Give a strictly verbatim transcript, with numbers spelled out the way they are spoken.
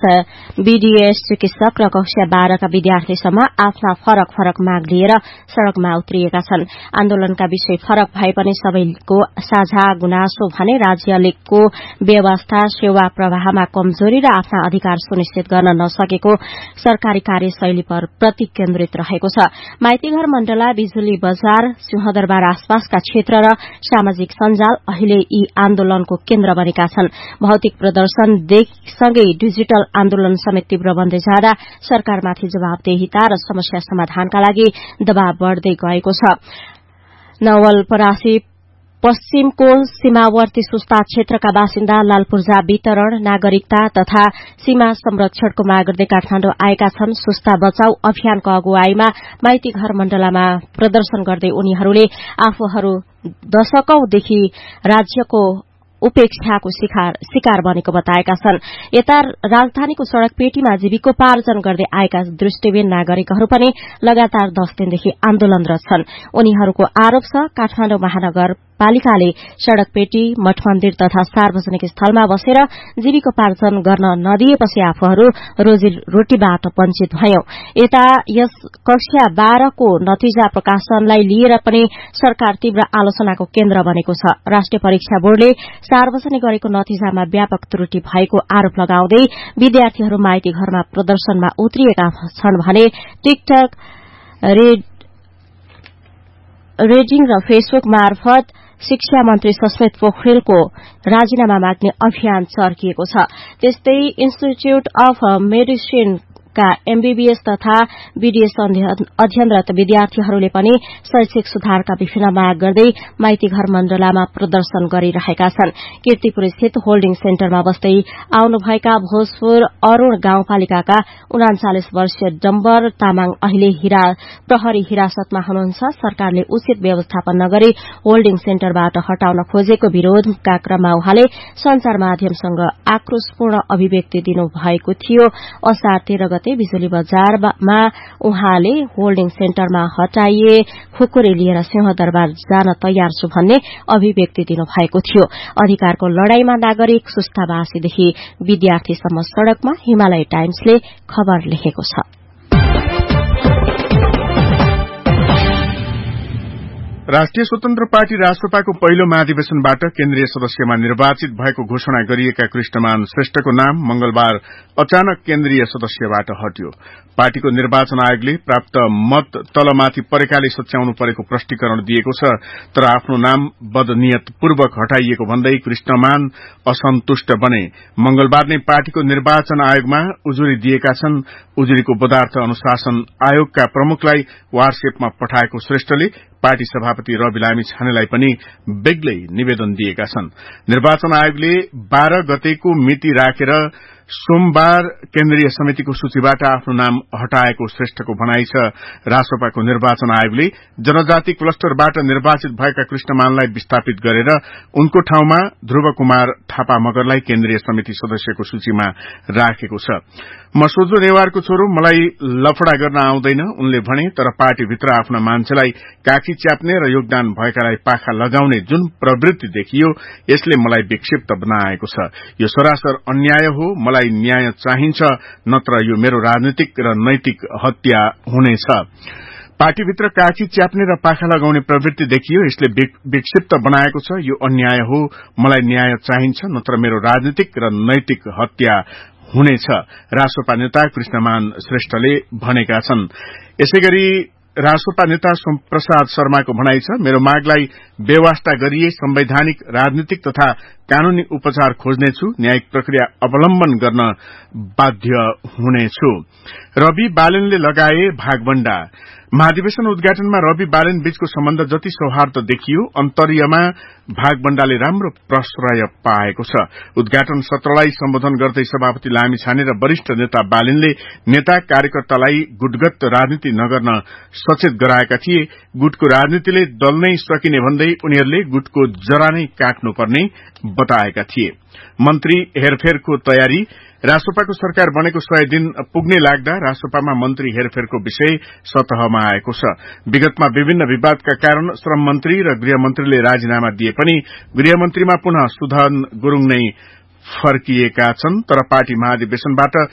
BDS चिकित्सक र कक्षा बाह्रका विद्यार्थीसम्म आफ्ना फरक फरक माग लिएर सड़कमा उत्रिएका छन्। आन्दोलनका विषय फरक भए पनि सबैको साझा गुनासो भने राज्यको व्यवस्था सेवा प्रवाहमा कमजोरी र आफ्ना अधिकार सुनिश्चित गर्न नसकेको सरकारी कार्यशैली पर प्रति केन्द्रित रहेको छ। माइतीघर मण्डला, बिजुली बजार, सिंहदरबार आसपासका क्षेत्र र सामाजिक सञ्जाल अहिले यी आन्दोलनको केन्द्र बनेका छन्। भौतिक प्रदर्शनसँगै डिजिटल आन्दोलन समेत तीव्र बन्दै जाँदा सरकारमाथि जवाबदेहिता र समस्या समाधानका लागि दबाव बढ़दै गएको छ। नवलपरासी पश्चिमको सीमावर्ती सुस्ता क्षेत्रका बासिन्दा लालपूर्जा वितरण, नागरिकता तथा सीमा संरक्षणको माग गर्दै काठमाडौँ आएका छन्। सुस्ता बचाउ अभियानको अगुवाईमा माइती घर मण्डलामा प्रदर्शन गर्दै उनीहरूले आफूहरू दशकौंदेखि राज्यको उपेक्षाको शिकार बनेको बताएका छन्। यता राजधानीको सड़क पेटीमा जीविकोपार्जन गर्दै आएका दृष्टिहीन नागरिकहरू पनि लगातार दश दिनदेखि आन्दोलनरत छन्। उनीहरूको आरोप छ काठमाडौँ महानगरपालिकाले सड़क पेटी, मठ मन्दिर तथा सार्वजनिक स्थलमा बसेर जीविकोपार्जन गर्न नदिएपछि आफूहरू रोजी रोटीबाट वञ्चित भयौं। यता यस कक्षा बाह्रको नतिजा प्रकाशनलाई लिएर पनि सरकार तीव्र आलोचनाको केन्द्र बनेको छ। राष्ट्रिय परीक्षा बोर्डले सार्वजनिक गरेको नतिजामा व्यापक त्रुटि भएको आरोप लगाउँदै विद्यार्थीहरू माइती घरमा प्रदर्शनमा उत्रिएका छन् भने टिकटक, रेडिङ र फेसबुक मार्फत शिक्षा मन्त्री सस्मित पोखरेलको राजीनामा माग्ने अभियान चर्किएको छ। त्यस्तै इन्स्टिच्यूट अफ मेडिसिन का एमबीबीएस तथा बीडीएस अध्ययनरत विद्यार्थीहरूले पनि शैक्षिक सुधारका विभिन्न माग गर्दै माइती घर मण्डलामा प्रदर्शन गरिरहेका छन्। कीर्तिपुर स्थित होल्डिङ सेन्टरमा बस्दै आउनुभएका भोजपुर अरूण गाउँपालिकाका उनाचालिस वर्षीय डम्बर तामाङ अहिले हिरा प्रहरी हिरासतमा हुनुहुन्छ। सरकारले उचित व्यवस्थापन नगरी होल्डिङ सेन्टरबाट हटाउन खोजेको विरोधका क्रममा उहाँले संचार माध्यमसँग आक्रोशपूर्ण अभिव्यक्ति दिनुभएको थियो। असार तेह्र गते बिजुली बजारमा उहाँले होल्डिङ सेन्टरमा हटाइए खुकुरी लिएर सिंहदरबार जान तयार छु भन्ने अभिव्यक्ति दिनुभएको थियो। अधिकारको लड़ाईमा नागरिक सुस्तावासीदेखि विद्यार्थीसम्म सड़कमा हिमालय टाइम्सले खबर लेखेको छ। राष्ट्रिय स्वतन्त्र पार्टी रासपाको पहिलो महाधिवेशनबाट केन्द्रीय सदस्यमा निर्वाचित भएको घोषणा गरिएका कृष्णमान श्रेष्ठको नाम मंगलबार अचानक केन्द्रीय सदस्यबाट हट्यो। पार्टीको निर्वाचन आयोगले प्राप्त मत तलमाथि परेकाले सच्याउनु परेको प्रष्टीकरण दिएको छ, तर आफ्नो नाम बदनियतपूर्वक हटाइएको भन्दै कृष्णमान असन्तुष्ट बने। मंगलबार नै पार्टीको निर्वाचन आयोगमा उजुरी दिएका छन्। उजुरीको पदार्थ अनुशासन आयोगका प्रमुखलाई वाट्सएपमा पठाएको श्रेष्ठले पार्टी सभापति रवि लामी छानेलाई पनि बेग्लै निवेदन दिएका छन्। निर्वाचन आयोगले बाह्र गतेको मिति राखेर सोमबार केन्द्रीय समितिको सूचीबाट आफ्नो नाम हटाएको श्रेष्ठको भनाइ छ। रासपाको निर्वाचन आयोगले जनजाति क्लस्टरबाट निर्वाचित भएका कृष्णमानलाई विस्थापित गरेर उनको ठाउँमा ध्रुव कुमार थापा मगरलाई केन्द्रीय समिति सदस्यको सूचीमा राखेको छ। म सोझो नेवारको छोरो, मलाई लफड़ा गर्न आउँदैन उनले भने, तर पार्टीभित्र आफ्ना मान्छेलाई काखी च्याप्ने र योगदान भएकालाई पाखा लगाउने जुन प्रवृत्ति देखियो यसले मलाई विक्षिप्त बनाएको छ। यो सरासर अन्याय हो। मलाई न्याय चाहिन्छ, नत्र यो मेरो राजनीतिक र नैतिक हत्या हुनेछ। पार्टीभित्र काखी च्याप्ने र पाखा लगाउने प्रवृत्ति देखियो, यसले विक्षिप्त बनाएको छ। यो अन्याय हो। मलाई न्याय चाहिन्छ, नत्र मेरो राजनीतिक र नैतिक हत्या हुनेछ, रासपा नेता कृष्णमान श्रेष्ठले भनेका छन्। यसैगरी रासपा नेता सोमप्रसाद शर्माको भनाइ छ, मेरो मागलाई बेवास्ता गरिए संवैधानिक, राजनीतिक तथा कानूनी उपचार खोज्नेछु, न्यायिक प्रक्रिया अवलम्बन गर्न बाध्य हुनेछु। रवि बालेनले लगाए भागवण्डा। महाधिवेशन उद्घाटनमा रवि बालेन बीचको सम्बन्ध जति सौहार्द देखियो, अन्तर्यमा भागवण्डाले राम्रो प्रश्रय पाएको छ। उद्घाटन सत्रलाई सम्बोधन गर्दै सभापति लामी छाने र वरिष्ठ नेता बालेनले नेता कार्यकर्तालाई गुटगत राजनीति नगर्न सचेत गराएका थिए। गुटको राजनीतिले दल नै सकिने भन्दै उनीहरूले गुटको जरा नै काट्नुपर्ने बताएका थिए। मन्त्री हेरफेरको तयारी। रासपाको सरकार बनेको सय दिन पुग्ने लाग्दा रासपामा मन्त्री हेरफेरको विषय सतहमा आएको छ। विगतमा विभिन्न विवादका कारण श्रम मन्त्री र गृहमन्त्रीले राजीनामा दिए पनि गृहमन्त्रीमा पुनः सुधन गुरूङ नै फर्किएका छन्, तर पार्टी महाधिवेशनबाट